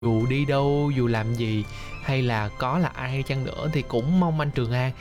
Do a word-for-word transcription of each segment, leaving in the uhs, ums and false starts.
Dù đi đâu, dù làm gì hay là có là ai đi chăng nữa thì cũng mong anh Trường An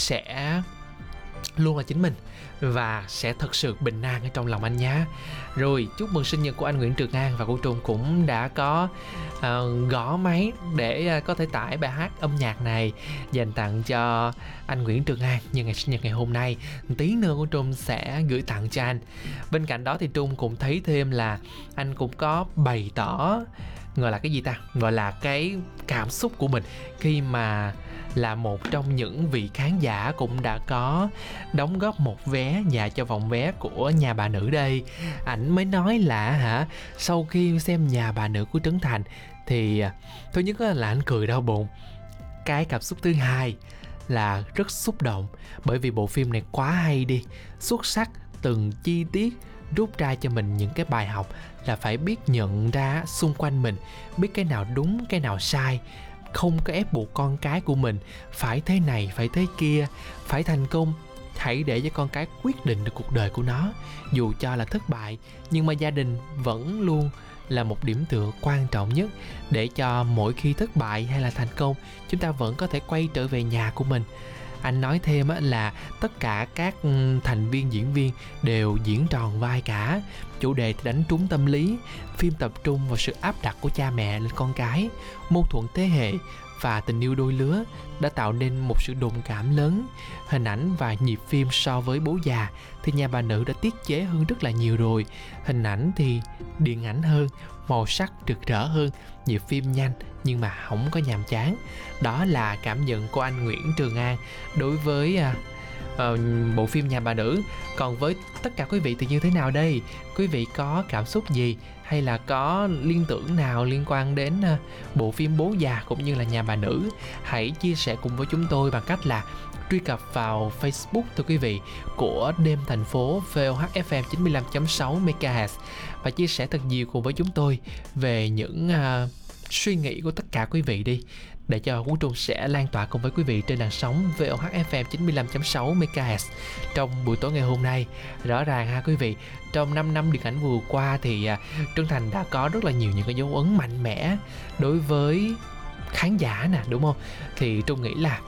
sẽ luôn là chính mình và sẽ thật sự bình an ở trong lòng anh nhé. Rồi, chúc mừng sinh nhật của anh Nguyễn Trường An, và cô Trung cũng đã có uh, gõ máy để uh, có thể tải bài hát âm nhạc này dành tặng cho anh Nguyễn Trường An nhân ngày sinh nhật ngày hôm nay. Tí nữa cô Trung sẽ gửi tặng cho anh. Bên cạnh đó thì Trung cũng thấy thêm là anh cũng có bày tỏ gọi là cái gì ta, gọi là cái cảm xúc của mình khi mà là một trong những vị khán giả cũng đã có đóng góp một vé dạ cho vòng vé của Nhà Bà Nữ đây. Ảnh mới nói là hả, sau khi xem Nhà Bà Nữ của Trấn Thành thì thứ nhất là anh cười đau bụng. Cái cảm xúc thứ hai là rất xúc động, bởi vì bộ phim này quá hay đi, xuất sắc, từng chi tiết rút ra cho mình những cái bài học là phải biết nhận ra xung quanh mình, biết cái nào đúng cái nào sai, không có ép buộc con cái của mình phải thế này phải thế kia, phải thành công. Hãy để cho con cái quyết định được cuộc đời của nó, dù cho là thất bại, nhưng mà gia đình vẫn luôn là một điểm tựa quan trọng nhất, để cho mỗi khi thất bại hay là thành công, chúng ta vẫn có thể quay trở về nhà của mình. Anh nói thêm là tất cả các thành viên diễn viên đều diễn tròn vai cả. Chủ đề thì đánh trúng tâm lý, phim tập trung vào sự áp đặt của cha mẹ lên con cái, mâu thuẫn thế hệ và tình yêu đôi lứa đã tạo nên một sự đồng cảm lớn. Hình ảnh và nhịp phim so với Bố Già thì Nhà Bà Nữ đã tiết chế hơn rất là nhiều rồi. Hình ảnh thì điện ảnh hơn, màu sắc rực rỡ hơn, nhịp phim nhanh nhưng mà không có nhàm chán. Đó là cảm nhận của anh Nguyễn Trường An đối với uh, uh, bộ phim Nhà Bà Nữ. Còn với tất cả quý vị thì như thế nào đây? Quý vị có cảm xúc gì hay là có liên tưởng nào liên quan đến uh, bộ phim Bố Già cũng như là Nhà Bà Nữ? Hãy chia sẻ cùng với chúng tôi bằng cách là truy cập vào Facebook thưa quý vị của Đêm Thành Phố vê o hát ép em chín mươi lăm chấm sáu MHz và chia sẻ thật nhiều cùng với chúng tôi về những uh, suy nghĩ của tất cả quý vị đi, để cho Quốc Trung sẽ lan tỏa cùng với quý vị trên đàn sóng vê o hát ép em chín mươi lăm chấm sáu MHz trong buổi tối ngày hôm nay. Rõ ràng ha quý vị, trong năm năm điện ảnh vừa qua thì uh, Trấn Thành đã có rất là nhiều những cái dấu ấn mạnh mẽ đối với khán giả nè, đúng không? Thì Trung nghĩ là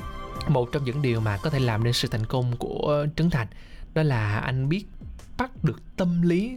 một trong những điều mà có thể làm nên sự thành công của Trấn Thành đó là anh biết bắt được tâm lý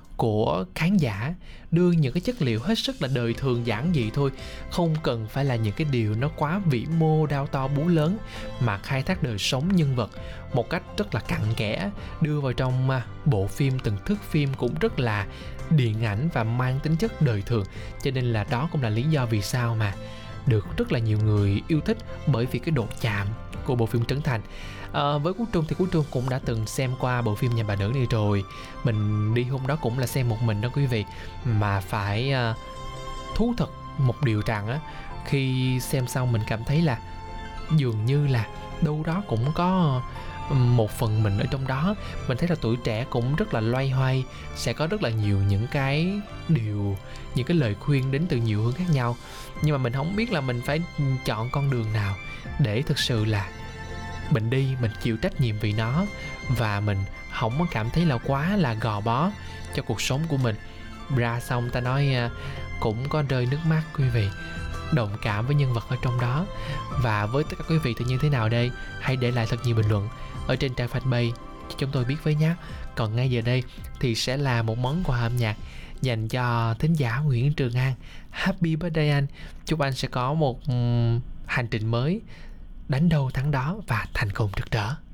của khán giả, đưa những cái chất liệu hết sức là đời thường giản dị thôi, không cần phải là những cái điều nó quá vĩ mô đao to búa lớn, mà khai thác đời sống nhân vật một cách rất là cặn kẽ, đưa vào trong bộ phim, từng thước phim cũng rất là điện ảnh và mang tính chất đời thường. Cho nên là đó cũng là lý do vì sao mà được rất là nhiều người yêu thích, bởi vì cái độ chạm của bộ phim Trấn Thành. À, với Quốc Trung thì Quốc Trung cũng đã từng xem qua bộ phim Nhà Bà Nữ này rồi. Mình đi hôm đó cũng là xem một mình đó quý vị, mà phải uh, thú thật một điều rằng á, khi xem xong mình cảm thấy là dường như là đâu đó cũng có một phần mình ở trong đó. Mình thấy là tuổi trẻ cũng rất là loay hoay, sẽ có rất là nhiều những cái điều, những cái lời khuyên đến từ nhiều hướng khác nhau, nhưng mà mình không biết là mình phải chọn con đường nào để thực sự là mình đi, mình chịu trách nhiệm vì nó, và mình không có cảm thấy là quá là gò bó cho cuộc sống của mình. Ra xong ta nói cũng có rơi nước mắt quý vị, đồng cảm với nhân vật ở trong đó. Và với tất cả quý vị thì như thế nào đây? Hãy để lại thật nhiều bình luận ở trên trang fanpage cho chúng tôi biết với nhé. Còn ngay giờ đây thì sẽ là một món quà âm nhạc dành cho thính giả Nguyễn Trường An. Happy birthday anh. Chúc anh sẽ có một um, hành trình mới, đánh đâu thắng đó và thành công rực rỡ.